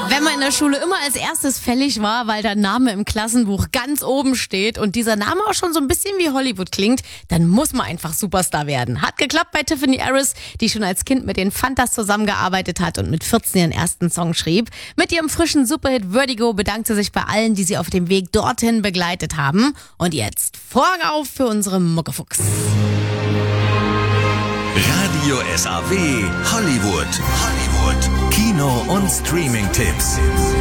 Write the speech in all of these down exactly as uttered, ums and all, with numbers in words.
Wenn man in der Schule immer als erstes fällig war, weil der Name im Klassenbuch ganz oben steht und dieser Name auch schon so ein bisschen wie Hollywood klingt, dann muss man einfach Superstar werden. Hat geklappt bei Tiffany Harris, die schon als Kind mit den Fantas zusammengearbeitet hat und mit vierzehn ihren ersten Song schrieb. Mit ihrem frischen Superhit Vertigo bedankt sie sich bei allen, die sie auf dem Weg dorthin begleitet haben. Und jetzt Vorhang auf für unsere Muckefuchs. Radio S A W Hollywood. Hollywood. Kino- und Streaming-Tipps.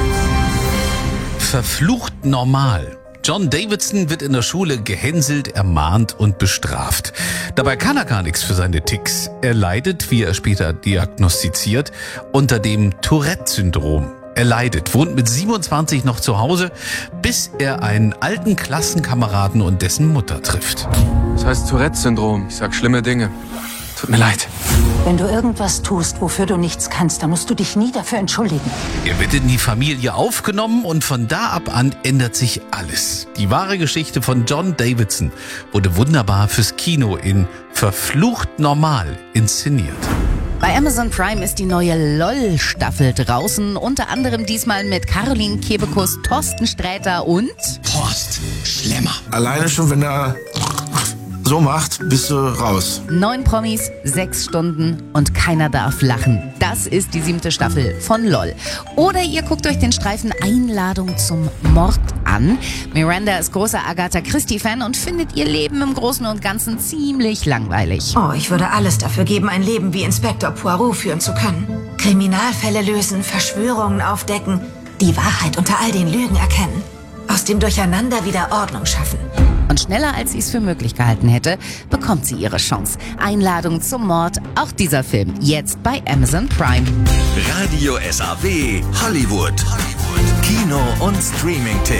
Verflucht normal. John Davidson wird in der Schule gehänselt, ermahnt und bestraft. Dabei kann er gar nichts für seine Ticks. Er leidet, wie er später diagnostiziert, unter dem Tourette-Syndrom. Er leidet, wohnt mit siebenundzwanzig noch zu Hause, bis er einen alten Klassenkameraden und dessen Mutter trifft. Das heißt Tourette-Syndrom. Ich sag schlimme Dinge. Tut mir leid. Wenn du irgendwas tust, wofür du nichts kannst, dann musst du dich nie dafür entschuldigen. Er wird in die Familie aufgenommen und von da ab an ändert sich alles. Die wahre Geschichte von John Davidson wurde wunderbar fürs Kino in Verflucht normal inszeniert. Bei Amazon Prime ist die neue LOL-Staffel draußen, unter anderem diesmal mit Caroline Kebekus, Thorsten Sträter und... Horst Schlemmer. Alleine schon, wenn er so macht, bist du raus. Neun Promis, sechs Stunden und keiner darf lachen. Das ist die siebte Staffel von LOL. Oder ihr guckt euch den Streifen Einladung zum Mord an. Miranda ist großer Agatha Christie-Fan und findet ihr Leben im Großen und Ganzen ziemlich langweilig. Oh, ich würde alles dafür geben, ein Leben wie Inspektor Poirot führen zu können. Kriminalfälle lösen, Verschwörungen aufdecken, die Wahrheit unter all den Lügen erkennen. Aus dem Durcheinander wieder Ordnung schaffen. Und schneller als sie es für möglich gehalten hätte, bekommt sie ihre Chance. Einladung zum Mord, auch dieser Film, jetzt bei Amazon Prime. Radio S A W Hollywood. Hollywood. Kino- und Streaming-Tipps.